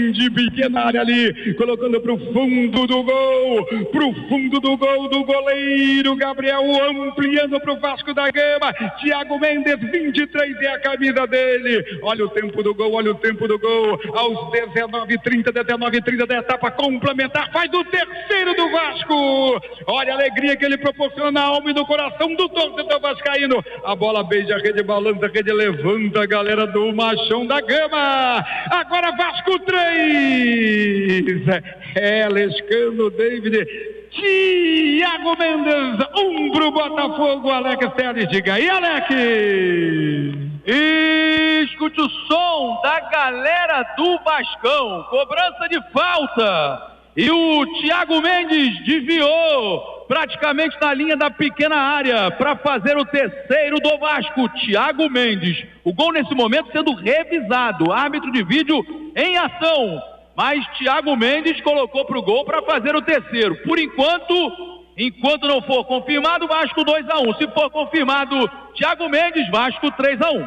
de pequena área ali, colocando pro fundo do gol do goleiro Gabriel, ampliando pro Vasco da Gama. Thiago Mendes, 23 é a camisa dele. Olha o tempo do gol, aos 19:30 da etapa complementar, faz o terceiro do Vasco. Olha a alegria que ele proporciona na alma e no coração do torcedor vascaíno. A bola beija a rede, balança a rede, levanta a galera do Machão da Gama. Agora Vasco 3. Lescano, David, Thiago Mendes, 1 pro Botafogo. Alex Telles, diga aí, Alex. Escute o som da galera do Vascão. Cobrança de falta. E o Thiago Mendes desviou praticamente na linha da pequena área para fazer o terceiro do Vasco. Thiago Mendes. O gol nesse momento sendo revisado. Árbitro de vídeo em ação. Mas Thiago Mendes colocou para o gol para fazer o terceiro. Por enquanto não for confirmado, Vasco 2-1. Se for confirmado, Thiago Mendes, Vasco 3-1.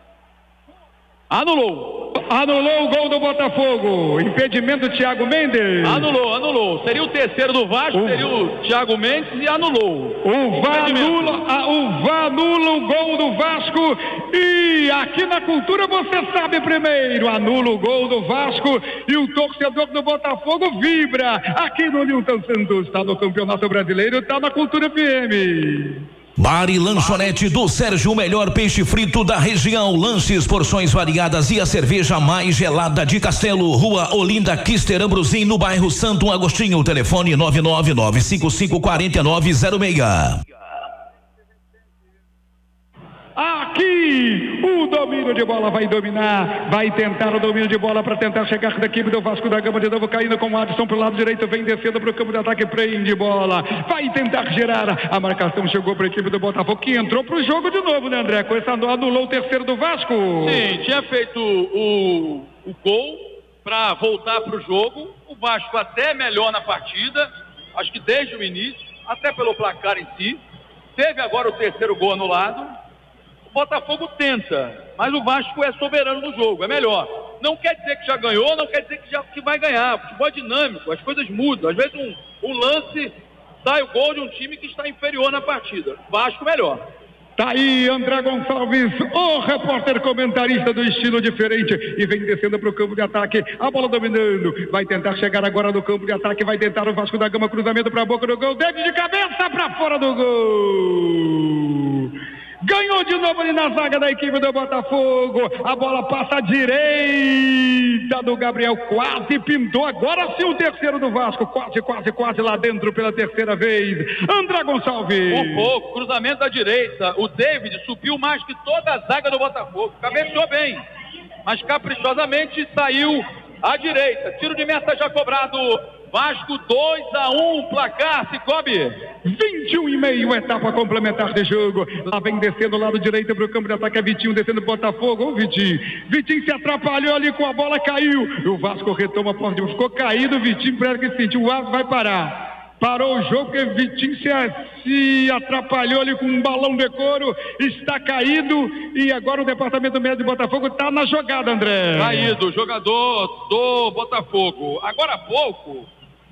Anulou o gol do Botafogo. Impedimento do Thiago Mendes. Anulou. Seria o terceiro do Vasco, seria o Thiago Mendes e anulou. O VAR anula o gol do Vasco. E aqui na Cultura você sabe primeiro. Anula o gol do Vasco e o torcedor do Botafogo vibra. Aqui no Nilton Santos, está no Campeonato Brasileiro, está na Cultura FM. Bar e Lanchonete do Sérgio, o melhor peixe frito da região, lanches, porções variadas e a cerveja mais gelada de Castelo, Rua Olinda Kister Ambrosim, no bairro Santo Agostinho, telefone 999554906. Aqui o domínio de bola vai dominar, vai tentar o domínio de bola para tentar chegar da equipe do Vasco da Gama, de novo caindo com o Adson pro lado direito, vem descendo pro campo de ataque, prende bola, vai tentar gerar, a marcação chegou para a equipe do Botafogo, que entrou pro jogo de novo, né, André? Com essa anulou o terceiro do Vasco. Sim, tinha feito o gol para voltar pro jogo, o Vasco até melhor na partida, acho que desde o início, até pelo placar em si, teve agora o terceiro gol anulado. O Botafogo tenta, mas o Vasco é soberano no jogo, é melhor. Não quer dizer que já ganhou, não quer dizer que vai ganhar. O futebol é dinâmico, as coisas mudam. Às vezes um lance sai o gol de um time que está inferior na partida. Vasco melhor. Tá aí André Gonçalves, o repórter comentarista do estilo diferente, e vem descendo para o campo de ataque, a bola dominando, vai tentar chegar agora no campo de ataque, vai tentar o Vasco da Gama, cruzamento para a boca do gol, dedo de cabeça para fora do gol. Ganhou de novo ali na zaga da equipe do Botafogo. A bola passa à direita do Gabriel. Quase pintou. Agora sim o terceiro do Vasco. Quase lá dentro pela terceira vez. André Gonçalves. Por pouco. Cruzamento da direita. O David subiu mais que toda a zaga do Botafogo. Cabeceou bem. Mas caprichosamente saiu à direita. Tiro de meta já cobrado. Vasco 2-1, placar, Cicobi. 21,5, etapa complementar de jogo. Lá vem descendo o lado direito para o campo de ataque, é Vitinho descendo o Botafogo. Ô Vitinho se atrapalhou ali com a bola, caiu. O Vasco retoma a posse, ficou caído. Vitinho parece que sentiu, o Vasco vai parar. Parou o jogo porque Vitinho se atrapalhou ali com um balão de couro, está caído e agora o departamento médico do Botafogo está na jogada, André. Caído, jogador do Botafogo. Agora há pouco,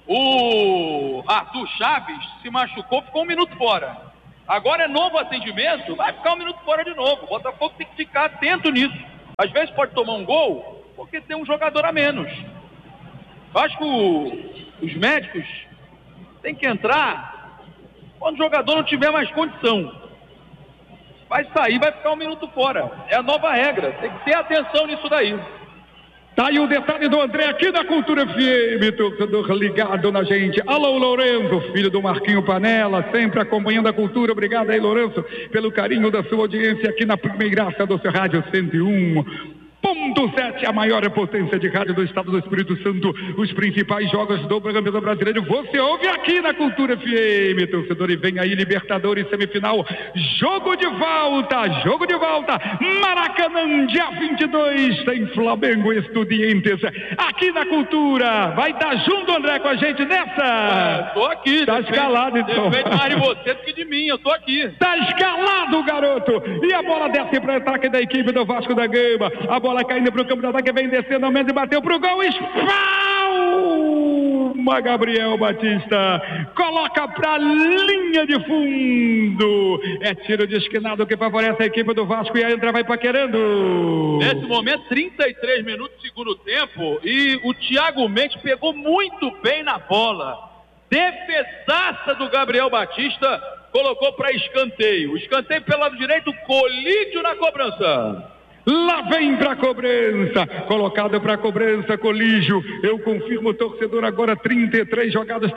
o Arthur Chaves se machucou, ficou 1 minuto fora. Agora é novo atendimento, vai ficar 1 minuto fora de novo. O Botafogo tem que ficar atento nisso. Às vezes pode tomar um gol porque tem um jogador a menos. Eu acho que os médicos tem que entrar quando o jogador não tiver mais condição. Vai sair, vai ficar 1 minuto fora. É a nova regra. Tem que ter atenção nisso daí. Tá aí o detalhe do André aqui da Cultura FM, torcedor ligado na gente. Alô, Lourenço, filho do Marquinho Panela, sempre acompanhando a Cultura. Obrigado aí, Lourenço, pelo carinho da sua audiência aqui na primeiraça do seu rádio 101.7, a maior potência de rádio do estado do Espírito Santo. Os principais jogos do Campeonato Brasileiro você ouve aqui na Cultura FM, torcedor. E vem aí Libertadores semifinal, jogo de volta, Maracanã, dia 22, tem Flamengo e Estudiantes aqui na Cultura. Vai estar junto, André, com a gente nessa? Tô aqui. Tá escalado, então. Depende mais de você do que de mim, eu tô aqui. Tá escalado, garoto. E a bola desce para o ataque da equipe do Vasco da Gama. A bola bola caindo pro campo de ataque, vem descendo, o Mendes bateu pro gol, espalma Gabriel Batista, coloca pra linha de fundo, é tiro de esquinado que favorece a equipe do Vasco e a entra vai paquerando. Nesse momento, 33 minutos do segundo tempo, e o Thiago Mendes pegou muito bem na bola, defesaça do Gabriel Batista, colocou para escanteio, escanteio pelo lado direito, Colídio na cobrança. Lá vem pra cobrança, colocado pra cobrança, Colígio, eu confirmo, torcedor, agora 33 jogadas,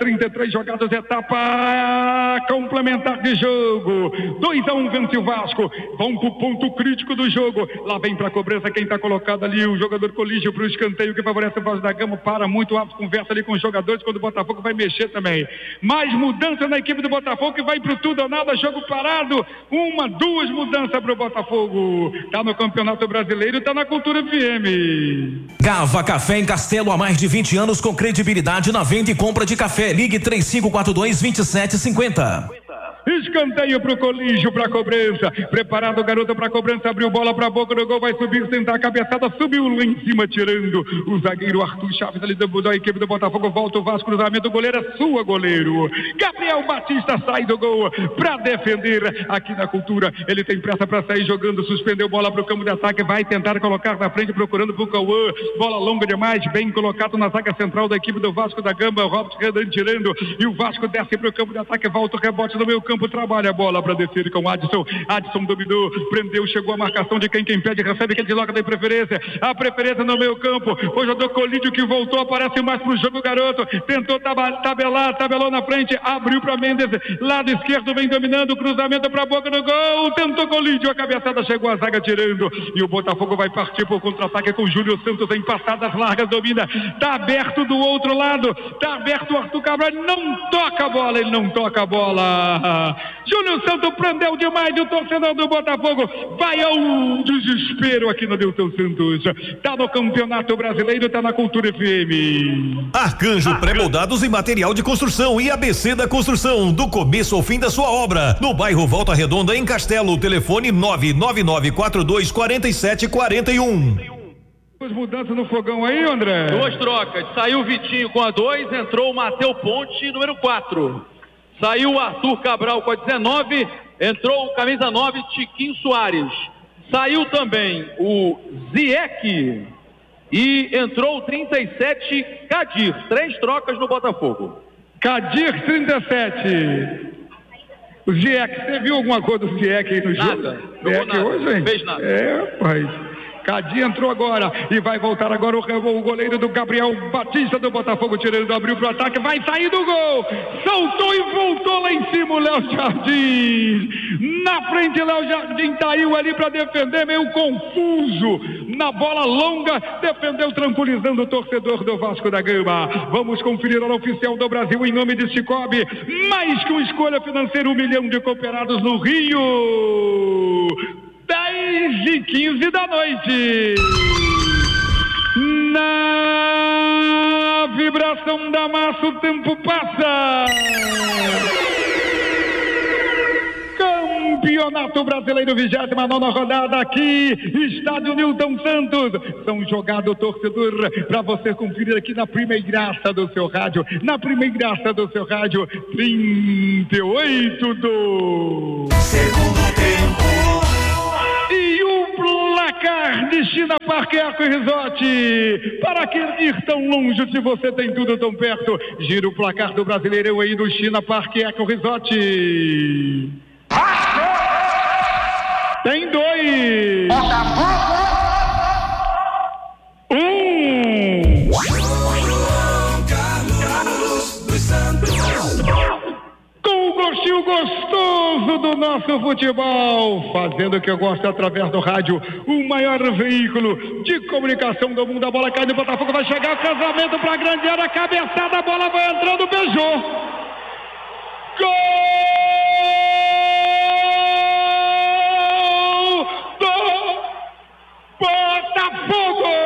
etapa complementar de jogo, 2-1 vence o Vasco, vão pro ponto crítico do jogo, lá vem pra cobrança, quem tá colocado ali, o jogador Colígio pro escanteio que favorece o Vasco da Gama, para muito alto, conversa ali com os jogadores, quando o Botafogo vai mexer também, mais mudança na equipe do Botafogo, que vai pro tudo ou nada, jogo parado, 2 mudanças pro Botafogo, tá no Campeonato Brasileiro, tá na Cultura FM. Gava Café em Castelo há mais de 20 anos com credibilidade na venda e compra de café. Ligue 3542-2750. Escanteio pro Colígio, pra cobrança, preparado o garoto pra cobrança, abriu bola pra boca do gol, vai subir, tentar a cabeçada, subiu lá em cima, tirando o zagueiro Arthur Chaves ali da equipe do Botafogo, volta o Vasco, cruzamento, o goleiro é sua, goleiro. Gabriel Batista sai do gol pra defender aqui na Cultura, ele tem pressa pra sair jogando, suspendeu bola pro campo de ataque, vai tentar colocar na frente, procurando pro Cauã, bola longa demais, bem colocado na zaga central da equipe do Vasco da Gama, Robert Redan tirando, e o Vasco desce pro campo de ataque, volta o rebote no meio campo, trabalha a bola para descer com o Adson dominou, prendeu, chegou a marcação de quem pede, recebe, quem desloca da preferência, a preferência no meio campo, o jogador Colídio que voltou, aparece mais pro jogo, garoto, tentou tabelou na frente, abriu para Mendes, lado esquerdo vem dominando, cruzamento para a boca do gol, tentou Colídio, a cabeçada chegou a zaga tirando, e o Botafogo vai partir por contra-ataque com o Júlio Santos em passadas largas, domina, tá aberto do outro lado, tá aberto o Arthur Cabral, ele não toca a bola, Júlio Santos prendeu demais o torcedor do Botafogo, vai ao desespero aqui no Nilton Santos, tá no Campeonato Brasileiro, tá na Cultura FM. Arcanjo pré-moldados e material de construção e ABC da construção, do começo ao fim da sua obra, no bairro Volta Redonda em Castelo, telefone 999424741. Duas mudanças no fogão aí, André? 2 trocas, saiu o Vitinho com a 2, entrou o Matheus Ponte, número 4. Saiu o Arthur Cabral com a 19, entrou o camisa 9, Tiquinho Soares. Saiu também o Ziek e entrou o 37, Kadir. 3 trocas no Botafogo. Kadir, 37. O Ziek, você viu alguma coisa do Ziek aí no jogo? Nada, Ziek hoje, hein? Não fez nada. Rapaz. Cadinho entrou agora e vai voltar agora o goleiro do Gabriel Batista do Botafogo, tirando, abriu pro ataque, vai sair do gol, soltou e voltou lá em cima o Léo Jardim, na frente Léo Jardim caiu ali para defender, meio confuso, na bola longa, defendeu tranquilizando o torcedor do Vasco da Gama. Vamos conferir a oficial do Brasil em nome de Cicobi, mais que uma escolha financeira, 1 milhão de cooperados no Rio. 10h15 da noite. Na vibração da massa o tempo passa. Campeonato Brasileiro, 29ª rodada aqui, Estádio Nilton Santos. São jogados, torcedor, para você conferir aqui na primeiraça do seu rádio. Na primeiraça do seu rádio, 38 do segundo tempo. E o placar de China Parque Eco Resort. Para que ir tão longe se você tem tudo tão perto? Gira o placar do Brasileirão aí do China Parque Eco Resort. Tem 2. 1. Com o gostinho gostoso do nosso futebol, fazendo o que eu gosto através do rádio, o maior veículo de comunicação do mundo. A bola cai no Botafogo, vai chegar o cruzamento para a grande área, cabeçada, a bola vai entrando, beijou. Gol do Botafogo!